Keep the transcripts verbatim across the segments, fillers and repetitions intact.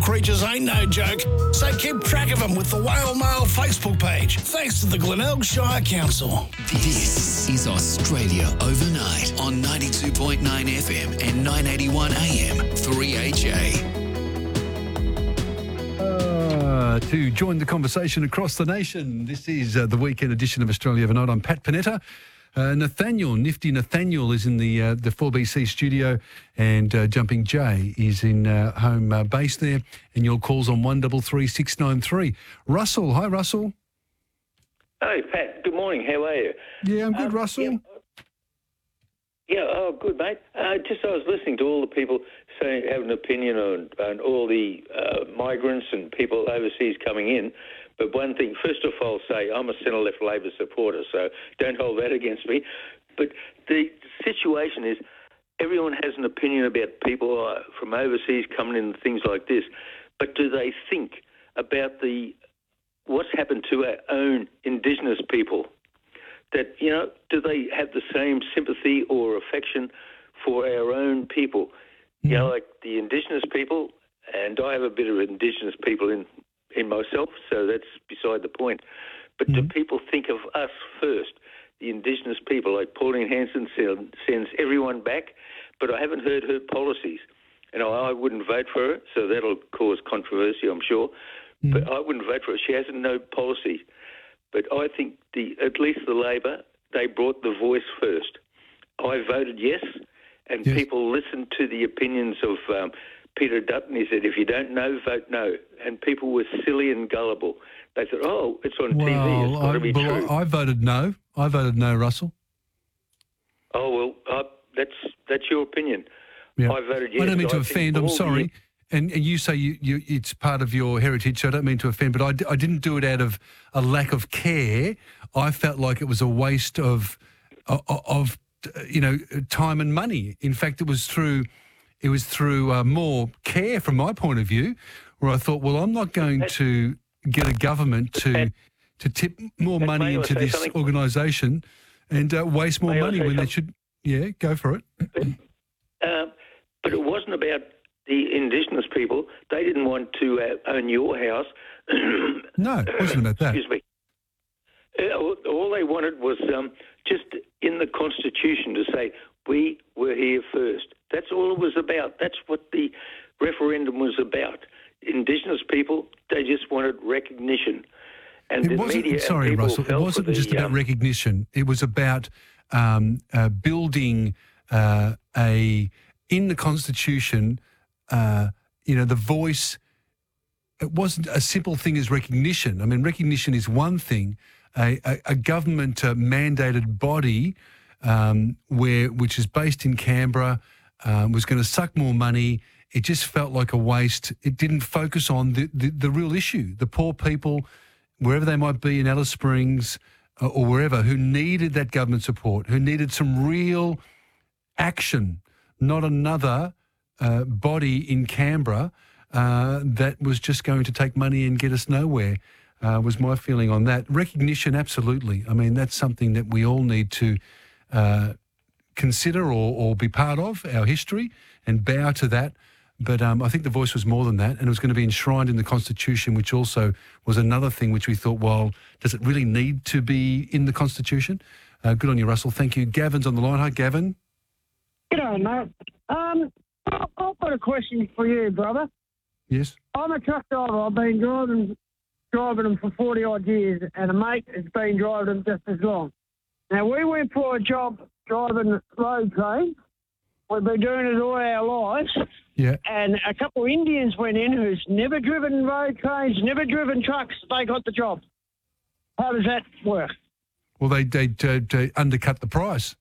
creatures ain't no joke, so keep track of them with the Whale Mail Facebook page. Thanks to the Glenelg Shire Council. This is Australia Overnight on ninety-two point nine F M and nine eighty-one A M three H A. Uh, to join the conversation across the nation, this is uh, the weekend edition of Australia Overnight. I'm Pat Panetta. Uh, Nathaniel, nifty Nathaniel, is in the uh, the four B C studio, and uh, Jumping Jay is in uh, home uh, base there, and your calls on one double three six nine three. Russell, hi Russell. Hey Pat, good morning. How are you? Yeah, I'm good, um, Russell. Yeah, yeah, oh, good, mate. Uh, just I was listening to all the people saying have an opinion on, on all the uh, migrants and people overseas coming in. But one thing, first of all, say I'm a centre-left Labor supporter, so don't hold that against me. But the situation is everyone has an opinion about people uh, from overseas coming in and things like this. But do they think about the what's happened to our own Indigenous people? That, you know, do they have the same sympathy or affection for our own people? Mm. You know, like the Indigenous people, and I have a bit of Indigenous people in in myself, so that's beside the point. But mm. do people think of us first, the Indigenous people? Like Pauline Hanson sends everyone back, but I haven't heard her policies. And I, I wouldn't vote for her, so that'll cause controversy, I'm sure. Mm. But I wouldn't vote for her. She has no policy. But I think the at least the Labor, they brought the voice first. I voted yes, and yes. people listened to the opinions of um, Peter Dutton. He said, if you don't know, vote no. And people were silly and gullible. They thought, oh, it's on well, T V, it's got to be well, true. I voted no. I voted no, Russell. Oh, well, uh, that's that's your opinion. Yeah. I voted yes. I don't mean to I offend, I'm sorry. And, and you say you, you, it's part of your heritage, so I don't mean to offend, but I, d- I didn't do it out of a lack of care. I felt like it was a waste of, of, of you know, time and money. In fact, it was through... It was through uh, more care from my point of view, where I thought, well, I'm not going to get a government to to tip more money into this organisation and uh, waste more money when they should. Yeah, go for it. Uh, but it wasn't about the Indigenous people. They didn't want to uh, own your house. No, it wasn't about that. Excuse me. Uh, all they wanted was um, just in the Constitution to say, we were here first. That's all it was about. That's what the referendum was about. Indigenous people, they just wanted recognition. And it the wasn't, media sorry, and Russell, it wasn't the, just about um, recognition. It was about um, uh, building uh, a, in the Constitution, uh, you know, the voice. It wasn't a simple thing as recognition. I mean, recognition is one thing. A, a, a government uh, mandated body um, where which is based in Canberra um, was going to suck more money. It just felt like a waste. It didn't focus on the, the, the real issue, the poor people, wherever they might be in Alice Springs uh, or wherever, who needed that government support, who needed some real action, not another uh, body in Canberra uh, that was just going to take money and get us nowhere, uh, was my feeling on that. Recognition, absolutely. I mean, that's something that we all need to uh, consider or, or be part of, our history, and bow to that. But um, I think the voice was more than that, and it was going to be enshrined in the Constitution, which also was another thing which we thought, well, does it really need to be in the Constitution? Uh, good on you, Russell. Thank you. Gavin's on the line. Hi, Gavin. G'day, mate. Um, I- I've got a question for you, brother. Yes? I'm a truck driver. I've been driving driving them for forty-odd years, and a mate has been driving them just as long. Now, we went for a job driving road trains. We've been doing it all our lives. Yeah. And a couple of Indians went in who's never driven road trains, never driven trucks. They got the job. How does that work? Well, they, they, they, they undercut the price.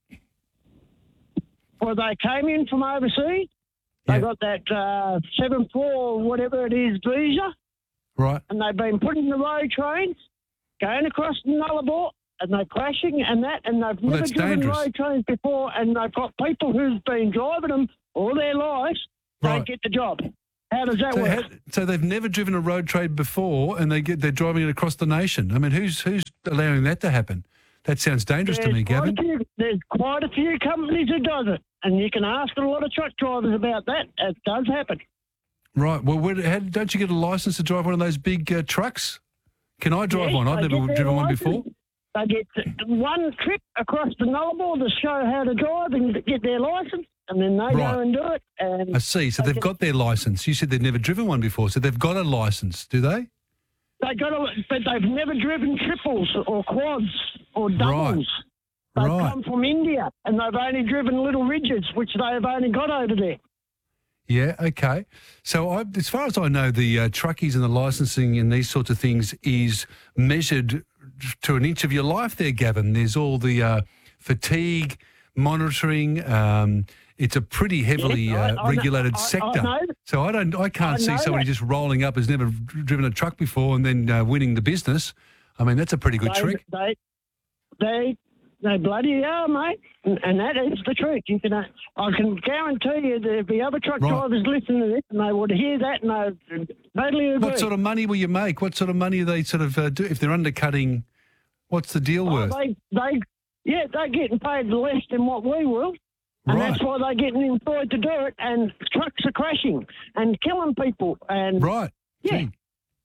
Well, they came in from overseas. They Yeah. got that uh, seven four or whatever it is visa. Right. And they've been putting the road trains, going across the Nullarbor, and they're crashing and that, and they've Well, never that's driven dangerous. road trains before, and they've got people who've been driving them all their lives, Right. don't get the job. How does that So, work? how, so they've never driven a road trade before, and they get they're driving it across the nation. I mean, who's who's allowing that to happen? That sounds dangerous to me, quite Gavin. a few, there's quite a few companies who does it, and you can ask a lot of truck drivers about that. It does happen. Right. Well, where, how, don't you get a licence to drive one of those big uh, trucks? Can I drive Yes, one? I've they never get driven their one licence. before. They get one trip across the Nullarbor to show how to drive and get their licence, and then they Right. go and do it. And I see. So they they've get- got their licence. You said they've never driven one before, so they've got a licence, do they? They got, a, but they've never driven triples or quads or doubles. They've Right. come from India, and they've only driven little ridges, which they have only got over there. Yeah, okay. So I, as far as I know, the uh, truckies and the licensing and these sorts of things is measured to an inch of your life there, Gavin. There's all the uh, fatigue monitoring. Um, it's a pretty heavily Yes, I- uh, I know- regulated I- I sector. know. So I don't, I can't I see know somebody that. just rolling up who's never driven a truck before and then uh, winning the business. I mean, that's a pretty good they, trick. They, they, they bloody are, mate, and, and that is the truth. You can, uh, I can guarantee you there'd be other truck Right. drivers listening to this, and they would hear that, and they totally agree. What sort of money will you make? What sort of money do they sort of uh, do if they're undercutting? What's the deal Oh, worth? they, they, yeah, they're getting paid less than what we will. And Right. that's why they're getting employed to do it, and trucks are crashing and killing people. And Right. Yeah. Gee.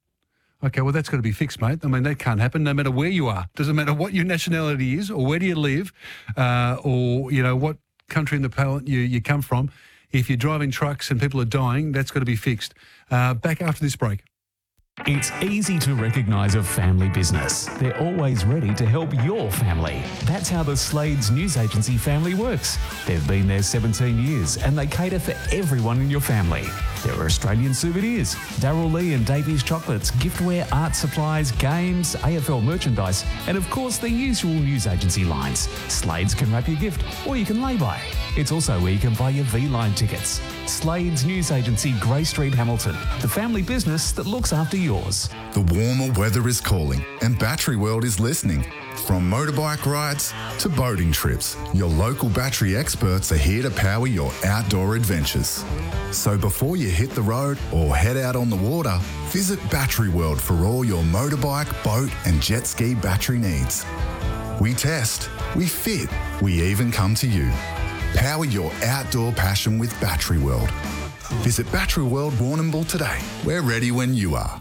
Okay, well, that's got to be fixed, mate. I mean, that can't happen no matter where you are. Doesn't matter what your nationality is or where do you live uh, or, you know, what country in the planet you, you come from. If you're driving trucks and people are dying, that's got to be fixed. Uh, back after this break. It's easy to recognise a family business. They're always ready to help your family. That's how the Slades News Agency family works. They've been there seventeen years and they cater for everyone in your family. There are Australian souvenirs, Darryl Lee and Davies chocolates, giftware, art supplies, games, A F L merchandise, and of course the usual news agency lines. Slades can wrap your gift or you can lay by. It's also where you can buy your V-Line tickets. Slades News Agency, Grey Street, Hamilton. The family business that looks after yours. The warmer weather is calling and Battery World is listening. From motorbike rides to boating trips, your local battery experts are here to power your outdoor adventures. So before you hit the road or head out on the water, visit Battery World for all your motorbike, boat and jet ski battery needs. We test, we fit, we even come to you. Power your outdoor passion with Battery World. Visit Battery World Warrnambool today. We're ready when you are.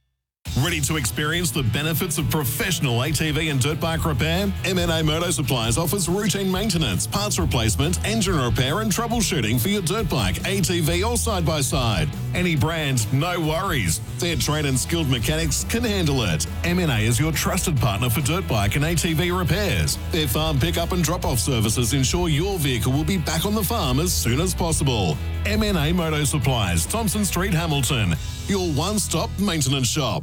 Ready to experience the benefits of professional A T V and dirt bike repair? M N A Motor Supplies offers routine maintenance, parts replacement, engine repair and troubleshooting for your dirt bike, A T V or side-by-side. Any brand, no worries. Their trained and skilled mechanics can handle it. M N A is your trusted partner for dirt bike and A T V repairs. Their farm pickup and drop-off services ensure your vehicle will be back on the farm as soon as possible. M N A Motor Supplies, Thompson Street, Hamilton. Your one-stop maintenance shop.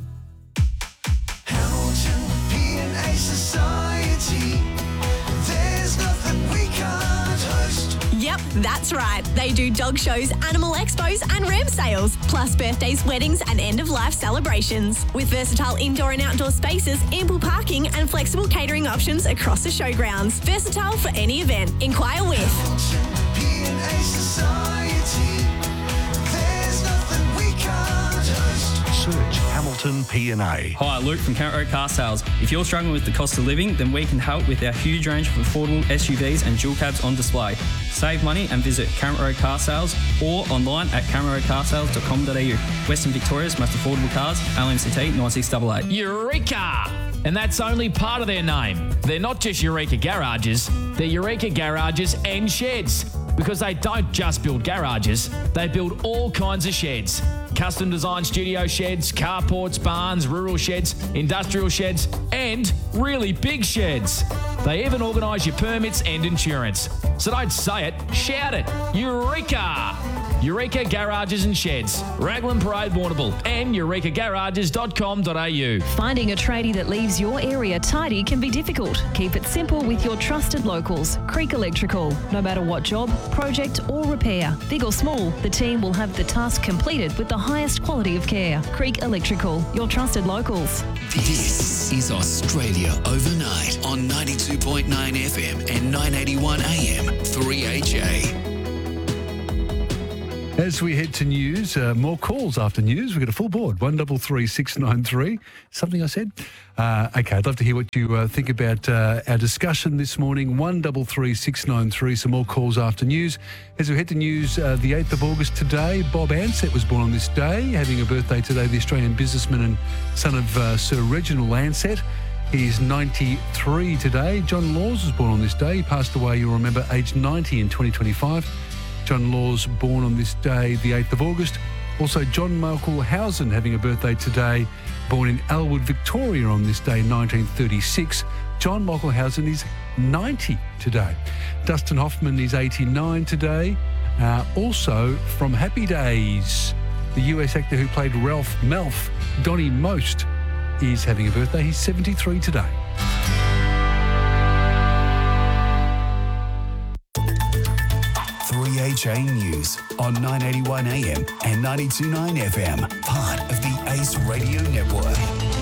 Hamilton P and A Society. There's nothing we can't host. Yep, that's right. They do dog shows, animal expos and ram sales, plus birthdays, weddings and end-of-life celebrations. With versatile indoor and outdoor spaces, ample parking and flexible catering options across the showgrounds. Versatile for any event. Inquire with Hamilton P and A Society. There's nothing we can't host. Search Hamilton P and A. Hi, Luke from Camp Road Car Sales. If you're struggling with the cost of living, then we can help with our huge range of affordable S U Vs and dual cabs on display. Save money and visit Camp Road Car Sales or online at camp road car sales dot com dot a u. Western Victoria's most affordable cars, L M C T nine six eight eight. Eureka! And that's only part of their name. They're not just Eureka Garages, they're Eureka Garages and Sheds. Because they don't just build garages, they build all kinds of sheds. Custom designed studio sheds, carports, barns, rural sheds, industrial sheds, and really big sheds. They even organise your permits and insurance. So don't say it, shout it. Eureka! Eureka Garages and Sheds, Raglan Parade, Warrnambool, and eureka garages dot com dot a u. Finding a tradie that leaves your area tidy can be difficult. Keep it simple with your trusted locals, Creek Electrical. No matter what job, project or repair, big or small, the team will have the task completed with the highest quality of care. Creek Electrical, your trusted locals. This is Australia Overnight on ninety-two point nine F M and nine eighty-one A M three H A. As we head to news, uh, more calls after news. We've got a full board, one double three six nine three. Something I said? Uh, okay, I'd love to hear what you uh, think about uh, our discussion this morning, one double three six nine three. Some more calls after news. As we head to news, uh, the eighth of August today, Bob Ansett was born on this day, having a birthday today, the Australian businessman and son of uh, Sir Reginald Ansett. He's ninety-three today. John Laws was born on this day. He passed away, you'll remember, aged ninety in twenty twenty-five. John Laws born on this day, the eighth of August. Also, John Michael Housen having a birthday today, born in Elwood, Victoria on this day, nineteen thirty-six. John Michael Housen is ninety today. Dustin Hoffman is eighty-nine today. Uh, also, from Happy Days, the U S actor who played Ralph Malph, Donnie Most, is having a birthday. He's seventy-three today. three H A News on nine eighty-one A M and ninety-two point nine F M, part of the Ace Radio Network.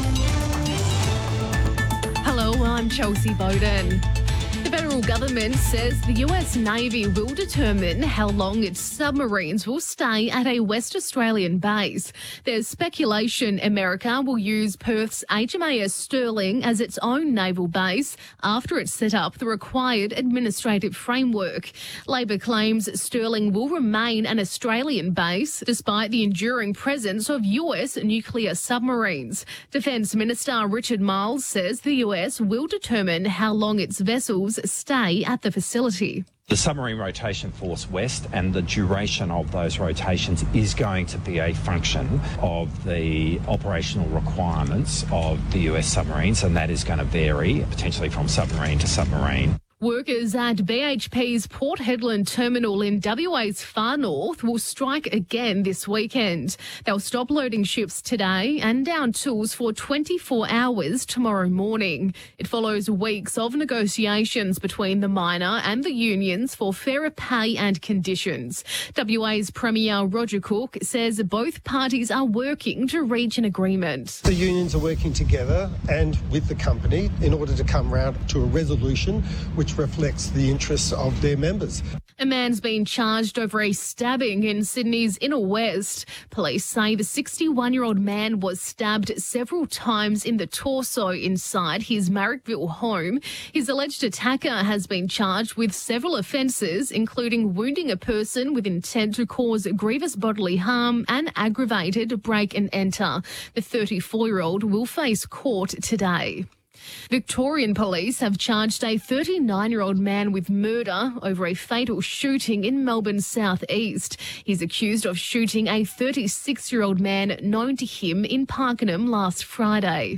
Hello, I'm Chelsea Bowden. The federal government says the U S Navy will determine how long its submarines will stay at a West Australian base. There's speculation America will use Perth's H M A S Stirling as its own naval base after it set up the required administrative framework. Labor claims Stirling will remain an Australian base despite the enduring presence of U S nuclear submarines. Defence Minister Richard Marles says the U S will determine how long its vessels stay at the facility. The Submarine Rotation Force West and the duration of those rotations is going to be a function of the operational requirements of the U S submarines, and that is going to vary potentially from submarine to submarine. Workers at B H P's Port Hedland terminal in W A's far north will strike again this weekend. They'll stop loading ships today and down tools for twenty-four hours tomorrow morning. It follows weeks of negotiations between the miner and the unions for fairer pay and conditions. W A's Premier Roger Cook says both parties are working to reach an agreement. The unions are working together and with the company in order to come round to a resolution which reflects the interests of their members. A man's been charged over a stabbing in Sydney's Inner West. Police say the sixty-one-year-old man was stabbed several times in the torso inside his Marrickville home. His alleged attacker has been charged with several offences, including wounding a person with intent to cause grievous bodily harm and aggravated break and enter. The thirty-four-year-old will face court today. Victorian police have charged a thirty-nine-year-old man with murder over a fatal shooting in Melbourne's southeast. He's accused of shooting a thirty-six-year-old man known to him in Parkenham last Friday.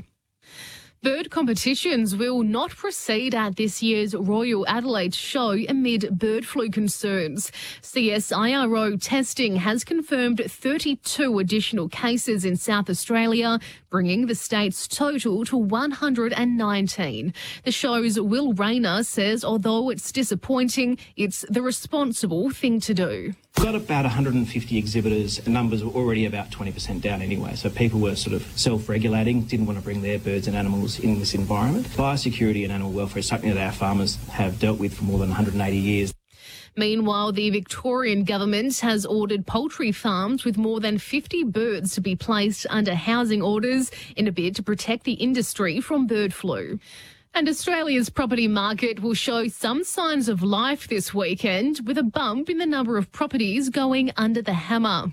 Bird competitions will not proceed at this year's Royal Adelaide Show amid bird flu concerns. C S I R O testing has confirmed thirty-two additional cases in South Australia, bringing the state's total to one hundred nineteen. The show's Will Rayner says although it's disappointing, it's the responsible thing to do. We've got about one hundred fifty exhibitors, and numbers were already about twenty percent down anyway, so people were sort of self-regulating, didn't want to bring their birds and animals in this environment. Biosecurity and animal welfare is something that our farmers have dealt with for more than one hundred eighty years. Meanwhile, the Victorian government has ordered poultry farms with more than fifty birds to be placed under housing orders in a bid to protect the industry from bird flu. And Australia's property market will show some signs of life this weekend, with a bump in the number of properties going under the hammer.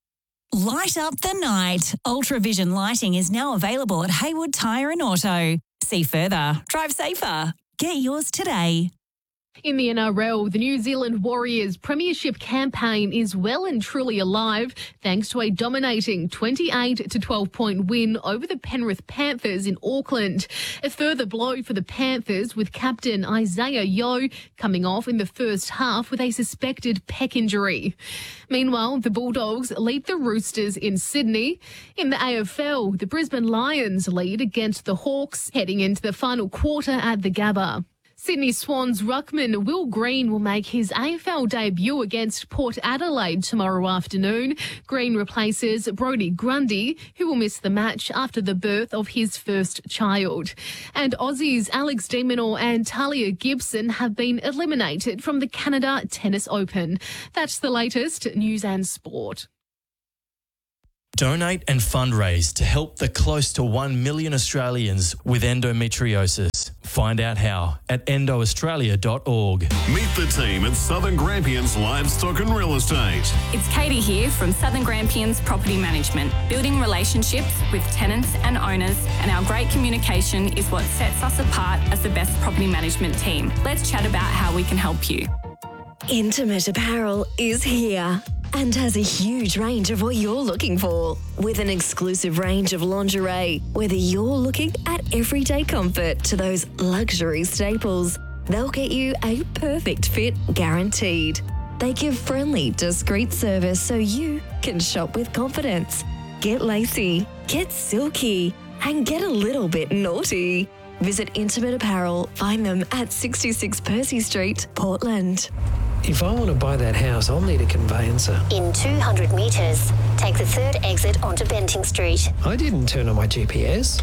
Light up the night. Ultravision lighting is now available at Haywood Tyre and Auto. See further. Drive safer. Get yours today. In the N R L, the New Zealand Warriors premiership campaign is well and truly alive thanks to a dominating twenty-eight to twelve point win over the Penrith Panthers in Auckland. A further blow for the Panthers, with captain Isaiah Yeo coming off in the first half with a suspected pec injury. Meanwhile, the Bulldogs lead the Roosters in Sydney. In the A F L, the Brisbane Lions lead against the Hawks heading into the final quarter at the Gabba. Sydney Swans ruckman Will Green will make his A F L debut against Port Adelaide tomorrow afternoon. Green replaces Brodie Grundy, who will miss the match after the birth of his first child. And Aussies Alex de Minaur and Talia Gibson have been eliminated from the Canada Tennis Open. That's the latest news and sport. Donate and fundraise to help the close to one million Australians with endometriosis. Find out how at endo australia dot org. Meet the team at Southern Grampians Livestock and Real Estate. It's Katie here from Southern Grampians Property Management, building relationships with tenants and owners, and our great communication is what sets us apart as the best property management team. Let's chat about how we can help you. Intimate Apparel is here and has a huge range of what you're looking for, with an exclusive range of lingerie. Whether you're looking at everyday comfort to those luxury staples, they'll get you a perfect fit guaranteed. They give friendly, discreet service so you can shop with confidence. Get lacy, get silky, and get a little bit naughty. Visit Intimate Apparel. Find them at sixty-six Percy Street, Portland. If I want to buy that house, I'll need a conveyancer. In two hundred metres, take the third exit onto Benting Street. I didn't turn on my G P S.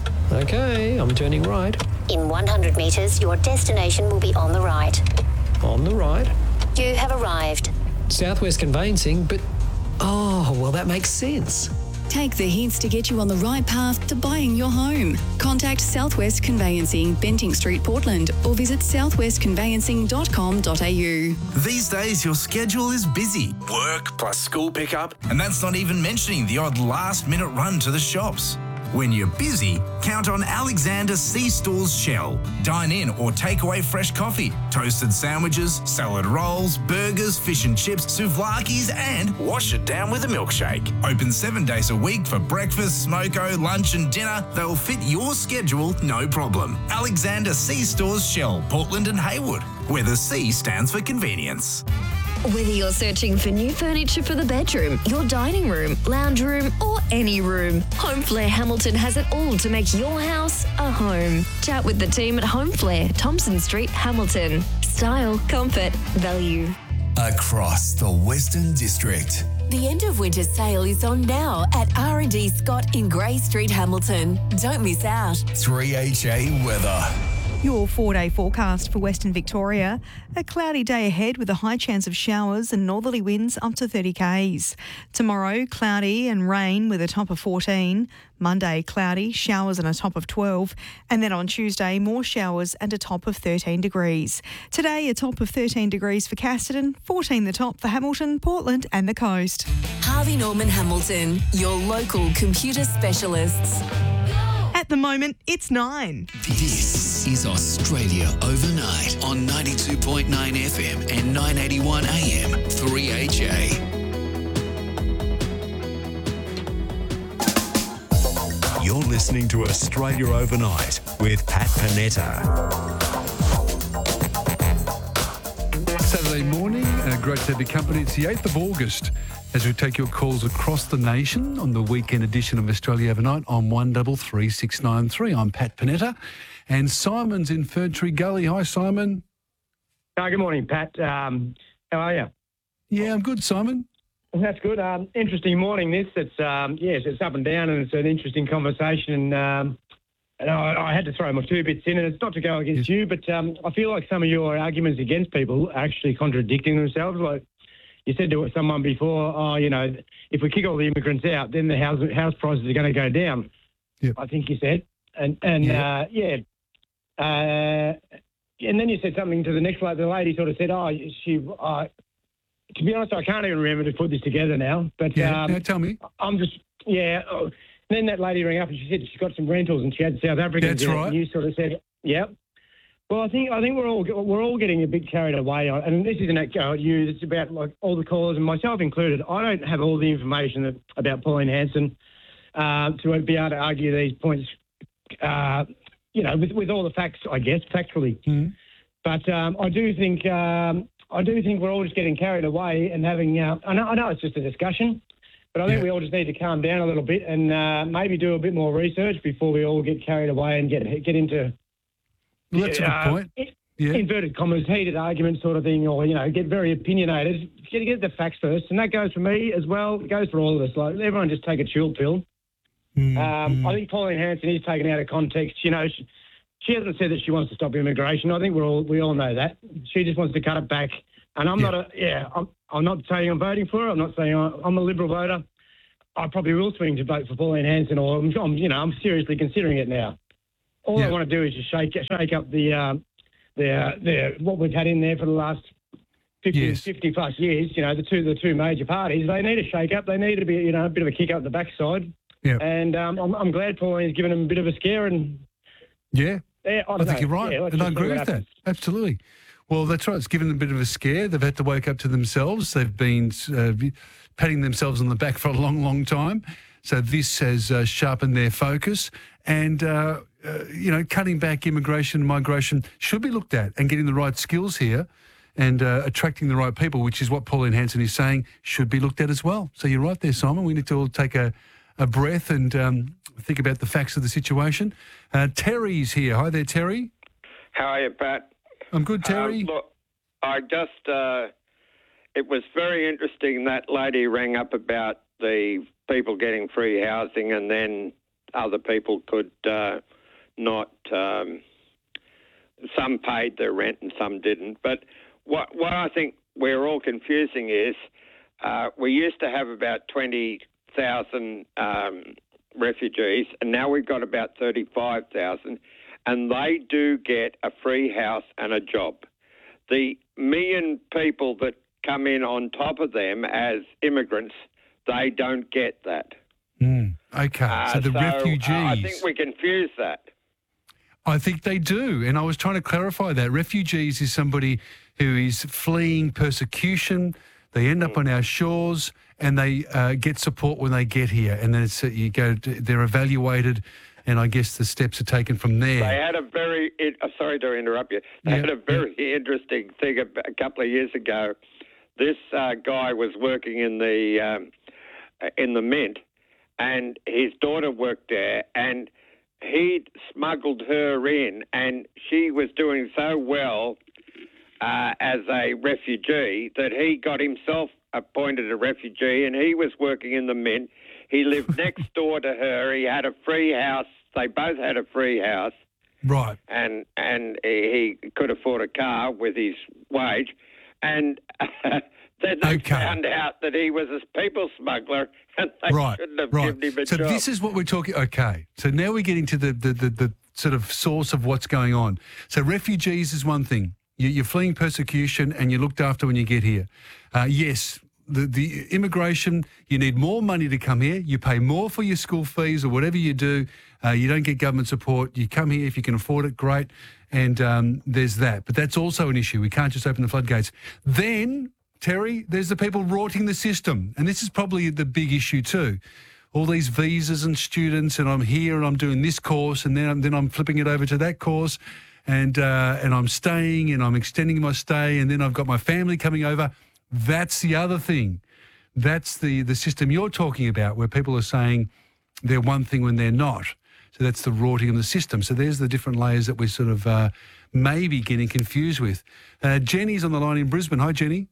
Okay, I'm turning right. In one hundred metres, your destination will be on the right. On the right. You have arrived. Southwest Conveyancing, but... Oh, well, that makes sense. Take the hints to get you on the right path to buying your home. Contact Southwest Conveyancing, Benting Street, Portland, or visit southwest conveyancing dot com dot a u. These days, your schedule is busy. Work plus school pickup, and that's not even mentioning the odd last-minute run to the shops. When you're busy, count on Alexander C-Stores Shell. Dine in or take away fresh coffee, toasted sandwiches, salad rolls, burgers, fish and chips, souvlaki's, and wash it down with a milkshake. Open seven days a week for breakfast, smoko, lunch and dinner. They'll fit your schedule, no problem. Alexander C-Stores Shell, Portland and Haywood, where the C stands for convenience. Whether you're searching for new furniture for the bedroom, your dining room, lounge room, or any room, Home Flair Hamilton has it all to make your house a home. Chat with the team at Home Flair, Thompson Street, Hamilton. Style, comfort, value. Across the Western District. The end of winter sale is on now at R and D Scott in Grey Street, Hamilton. Don't miss out. three H A weather. Your four-day forecast for Western Victoria. A cloudy day ahead with a high chance of showers and northerly winds up to thirty kays. Tomorrow, cloudy and rain with a top of fourteen. Monday, cloudy, showers and a top of twelve. And then on Tuesday, more showers and a top of thirteen degrees. Today, a top of thirteen degrees for Casterton, fourteen the top for Hamilton, Portland and the coast. Harvey Norman Hamilton, your local computer specialists. At the moment, it's nine. This is Australia Overnight on ninety-two point nine F M and nine eighty-one A M, three H A. You're listening to Australia Overnight with Pat Panetta. Saturday morning, uh, great to have your company. It's the eighth of August as we take your calls across the nation on the weekend edition of Australia Overnight on one three three six nine three. I'm Pat Panetta and Simon's in Fern Tree Gully. Hi, Simon. Oh, good morning, Pat. Um, how are you? Yeah, I'm good, Simon. That's good. Um, interesting morning, this. It's, um, yes, it's up and down and it's an interesting conversation. Um, and I, I had to throw my two bits in, and it's not to go against you, but um, I feel like some of your arguments against people are actually contradicting themselves. Like you said to someone before, oh, you know, if we kick all the immigrants out, then the house house prices are going to go down. Yep. I think you said. And, and yeah, uh, yeah. Uh, and then you said something to the next lady. The lady sort of said, oh, she... Uh, to be honest, I can't even remember to put this together now. But yeah, um, yeah, tell me. I'm just, yeah. Oh, then that lady rang up and she said she got some rentals and she had South Africans. That's right. And you sort of said, yeah. Well, I think I think we're all we're all getting a bit carried away, on, and this isn't about you. It's about like all the callers and myself included. I don't have all the information that, about Pauline Hanson uh, to be able to argue these points. Uh, you know, with with all the facts, I guess, factually. Mm-hmm. But um, I do think. Um, I do think we're all just getting carried away and having, uh, I, know, I know it's just a discussion, but I think yeah. we all just need to calm down a little bit and uh, maybe do a bit more research before we all get carried away and get get into... Well, that's uh, a good point. Yeah. inverted commas, heated argument sort of thing, or, you know, get very opinionated. Get, get the facts first. And that goes for me as well. It goes for all of us. Like, everyone just take a chill pill. Mm, um, mm. I think Pauline Hanson is taken out of context. You know, she, she hasn't said that she wants to stop immigration. I think we're all, we all know that. She just wants to cut it back. And I'm Yeah. not a, yeah, I'm, I'm not saying I'm voting for her. I'm not saying I, I'm a Liberal voter. I probably will swing to vote for Pauline Hanson, or I'm, I'm, you know, I'm seriously considering it now. All Yeah. I want to do is just shake shake up the um, the, uh, the what we've had in there for the last fifty, Yes. fifty plus years. You know, the two the two major parties. They need a shake up. They need to be, you know, a bit of a kick up the backside. Yeah. And um, I'm, I'm glad Pauline's given them a bit of a scare. And Yeah. yeah, I, I don't think know. you're right, Yeah, let's and I just see agree what with happens. that. Absolutely. Well, that's right. It's given them a bit of a scare. They've had to wake up to themselves. They've been uh, patting themselves on the back for a long, long time. So this has uh, sharpened their focus. And, uh, uh, you know, cutting back immigration and migration should be looked at, and getting the right skills here and uh, attracting the right people, which is what Pauline Hanson is saying, should be looked at as well. So you're right there, Simon. We need to all take a, a breath and um, think about the facts of the situation. Uh, Terry's here. Hi there, Terry. How are you, Pat? I'm good, Terry. Um, look, I just, uh, it was very interesting that lady rang up about the people getting free housing, and then other people could uh, not, um, some paid their rent and some didn't. But what, what I think we're all confusing is uh, we used to have about twenty thousand um, refugees, and now we've got about thirty-five thousand. And they do get a free house and a job. The million people that come in on top of them as immigrants, they don't get that. Mm, okay, Uh, so the so, refugees. uh, I think we confuse that. I think they do, and I was trying to clarify that. Refugees is somebody who is fleeing persecution. They end up on our shores, and they uh, get support when they get here, and then it's, uh, you go. To, they're evaluated, and I guess the steps are taken from there. They had a very, it, uh, sorry to interrupt you, they Yeah, had a very interesting thing a, a couple of years ago. This uh, guy was working in the um, in the Mint, and his daughter worked there, and he'd smuggled her in, and she was doing so well uh, as a refugee that he got himself appointed a refugee, and he was working in the Mint. He lived next door to her. He had a free house. They both had a free house. Right. And and he could afford a car with his wage. And then they Okay. found out that he was a people smuggler, and they Right, shouldn't have right. given him a So job. this is what we're talking. Okay, so now we're getting to the the, the, the sort of source of what's going on. So refugees is one thing. You, you're fleeing persecution, and you're looked after when you get here. Uh, yes. The, the immigration, you need more money to come here. You pay more for your school fees or whatever you do. Uh, you don't get government support. You come here if you can afford it, great. And um, there's that. But that's also an issue. We can't just open the floodgates. Then, Terry, there's the people rorting the system. And this is probably the big issue too. All these visas and students, and I'm here and I'm doing this course, and then I'm, then I'm flipping it over to that course, and uh, and I'm staying and I'm extending my stay, and then I've got my family coming over. That's the other thing. That's the, the system you're talking about, where people are saying they're one thing when they're not. So that's the rorting of the system. So there's the different layers that we're sort of uh, maybe getting confused with. Uh, Jenny's on the line in Brisbane. Hi, Jenny.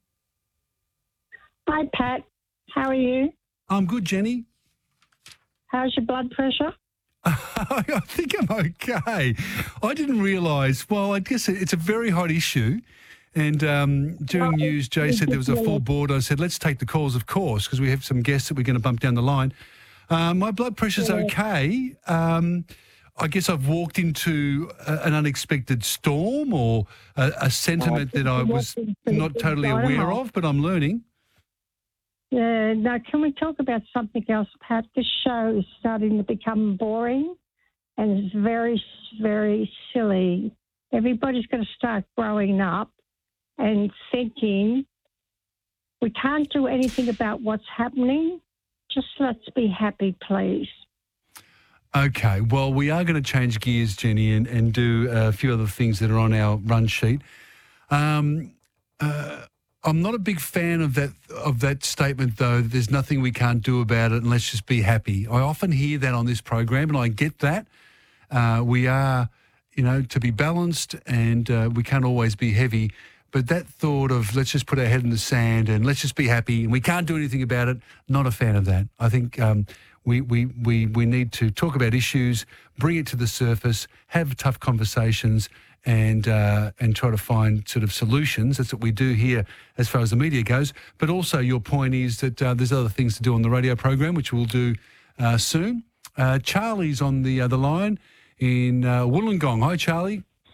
Hi, Pat. How are you? I'm good, Jenny. How's your blood pressure? I think I'm okay. I didn't realise, well, I guess it's a very hot issue. And um, during Well, news, Jay said there was a full board. I said, let's take the calls, of course, because we have some guests that we're going to bump down the line. Uh, my blood pressure's Yeah. okay. Um, I guess I've walked into a, an unexpected storm or a, a sentiment that I was not totally aware of, but I'm learning. Yeah, now can we talk about something else, Pat? This show is starting to become boring and it's very, very silly. Everybody's going to start growing up and thinking we can't do anything about what's happening. Just let's be happy, please. Okay, well, we are going to change gears, Jenny, and, and do a few other things that are on our run sheet. Um, uh, I'm not a big fan of that of that statement, though. That there's nothing we can't do about it, and let's just be happy. I often hear that on this program, and I get that. Uh, we are you know, to be balanced, and uh, we can't always be heavy. But that thought of let's just put our head in the sand and let's just be happy and we can't do anything about it, not a fan of that. I think um, we, we, we, we need to talk about issues, bring it to the surface, have tough conversations, and uh, and try to find sort of solutions. That's what we do here as far as the media goes. But also your point is that uh, there's other things to do on the radio program, which we'll do uh, soon. Uh, Charlie's on the other line in uh, Wollongong. Hi, Charlie.